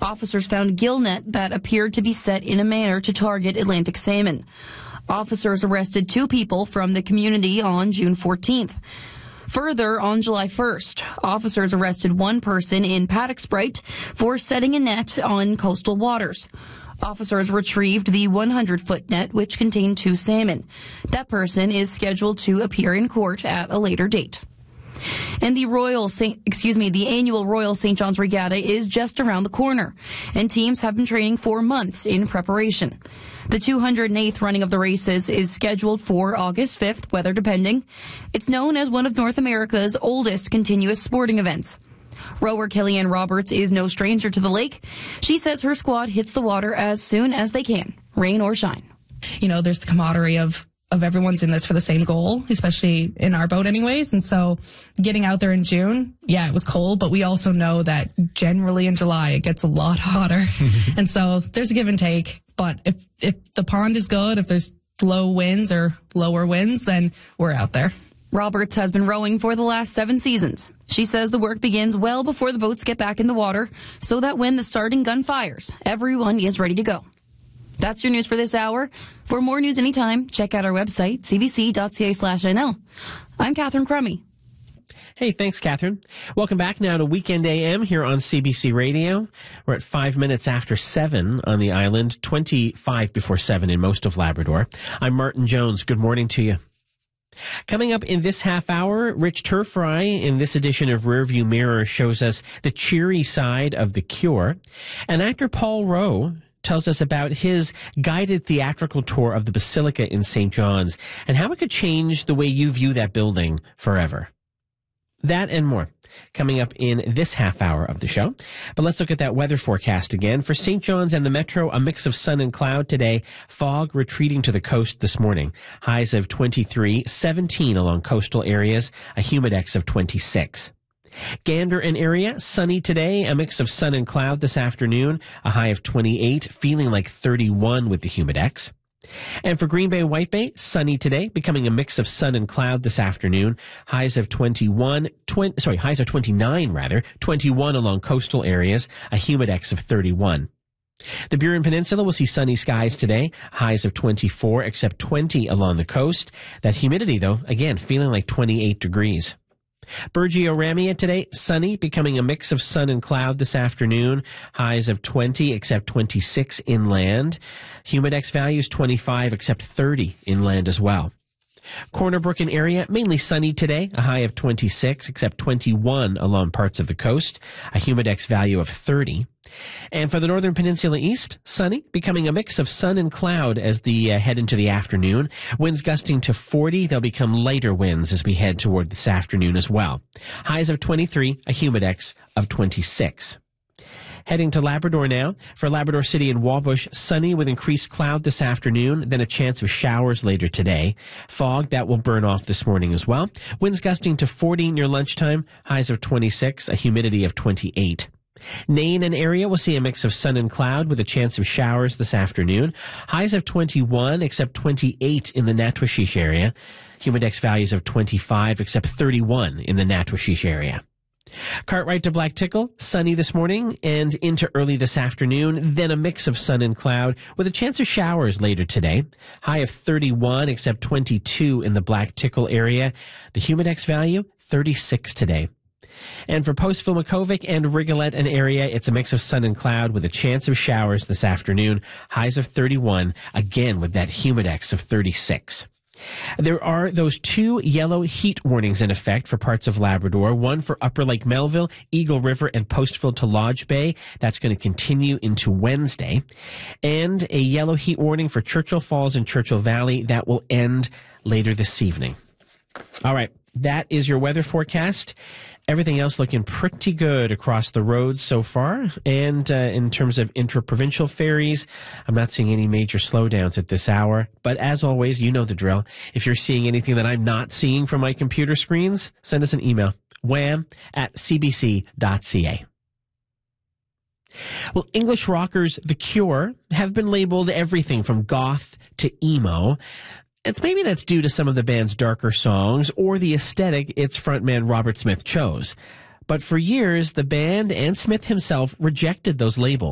Officers found gill net that appeared to be set in a manner to target Atlantic salmon. Officers arrested 2 people from the community on June 14th. Further, on July 1st, officers arrested 1 person in Paddock Sprite for setting a net on coastal waters. Officers retrieved the 100-foot net, which contained 2 salmon. That person is scheduled to appear in court at a later date. And the annual Royal St. John's Regatta is just around the corner, and teams have been training for months in preparation. The 208th running of the races is scheduled for August 5th, weather depending. It's known as one of North America's oldest continuous sporting events. Rower Kellyanne Roberts is no stranger to the lake. She says her squad hits the water as soon as they can, rain or shine. You know, there's the camaraderie of everyone's in this for the same goal, especially in our boat anyways. And so getting out there in June, yeah, it was cold, but we also know that generally in July it gets a lot hotter. And so there's a give and take. But if the pond is good, if there's low winds or lower winds, then we're out there. Roberts has been rowing for the last 7 seasons. She says the work begins well before the boats get back in the water so that when the starting gun fires, everyone is ready to go. That's your news for this hour. For more news anytime, check out our website, cbc.ca/NL. I'm Catherine Crummy. Hey, thanks, Catherine. Welcome back now to Weekend AM here on CBC Radio. We're at 5 minutes after 7 on the island, 25 before 7 in most of Labrador. I'm Martin Jones. Good morning to you. Coming up in this half hour, Rich Turfry in this edition of Rearview Mirror shows us the cheery side of The Cure. And actor Paul Rowe tells us about his guided theatrical tour of the Basilica in St. John's and how it could change the way you view that building forever. That and more coming up in this half hour of the show. But let's look at that weather forecast again. For St. John's and the Metro, a mix of sun and cloud today. Fog retreating to the coast this morning. Highs of 23, 17 along coastal areas, a humidex of 26. Gander and area, sunny today, a mix of sun and cloud this afternoon, a high of 28, feeling like 31 with the humidex. And for Green Bay, White Bay, sunny today, becoming a mix of sun and cloud this afternoon, highs of 29 rather, 21 along coastal areas, a humidex of 31. The Burin Peninsula will see sunny skies today, highs of 24 except 20 along the coast. That humidity though, again, feeling like 28 degrees. Burgeo Ramia today, sunny, becoming a mix of sun and cloud this afternoon. Highs of 20 except 26 inland. Humidex values 25 except 30 inland as well. Corner Brook and area, mainly sunny today. A high of 26 except 21 along parts of the coast. A humidex value of 30. And for the Northern Peninsula East, sunny, becoming a mix of sun and cloud as the head into the afternoon. Winds gusting to 40. They'll become lighter winds as we head toward this afternoon as well. Highs of 23, a humidex of 26. Heading to Labrador now. For Labrador City and Wabush, sunny with increased cloud this afternoon, then a chance of showers later today. Fog, that will burn off this morning as well. Winds gusting to 40 near lunchtime, highs of 26, a humidity of 28. Nain and area will see a mix of sun and cloud with a chance of showers this afternoon. Highs of 21 except 28 in the Natwashish area. Humidex values of 25 except 31 in the Natwashish area. Cartwright to Black Tickle, sunny this morning and into early this afternoon, then a mix of sun and cloud with a chance of showers later today. High of 31 except 22 in the Black Tickle area. The humidex value, 36 today. And for Postville, Makovic and Rigolette and area, it's a mix of sun and cloud with a chance of showers this afternoon. Highs of 31, again with that humidex of 36. There are those 2 yellow heat warnings in effect for parts of Labrador. One for Upper Lake Melville, Eagle River, and Postville to Lodge Bay. That's going to continue into Wednesday. And a yellow heat warning for Churchill Falls and Churchill Valley. That will end later this evening. All right, that is your weather forecast. Everything else looking pretty good across the roads so far. And in terms of intra-provincial ferries, I'm not seeing any major slowdowns at this hour. But as always, you know the drill. If you're seeing anything that I'm not seeing from my computer screens, send us an email, wham@cbc.ca. Well, English rockers The Cure have been labeled everything from goth to emo. Maybe that's due to some of the band's darker songs or the aesthetic its frontman Robert Smith chose. But for years, the band and Smith himself rejected those labels.